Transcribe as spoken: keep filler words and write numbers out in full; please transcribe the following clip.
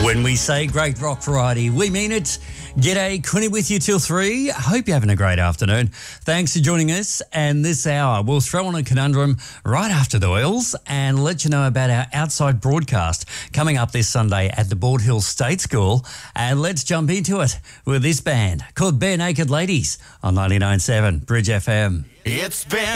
When we say great rock variety, we mean it. G'day, Connie with you till three. I hope you're having a great afternoon. Thanks for joining us. And this hour, we'll throw on a conundrum right after the oils and let you know about our outside broadcast coming up this Sunday at the Bald Hills State School. And let's jump into it with this band called Bare Naked Ladies on ninety-nine point seven Bridge F M. It's been